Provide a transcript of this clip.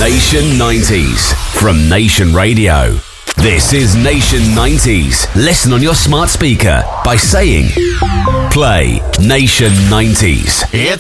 Nation 90s from Nation Radio. This is Nation 90s. Listen on your smart speaker by saying, play Nation 90s. It's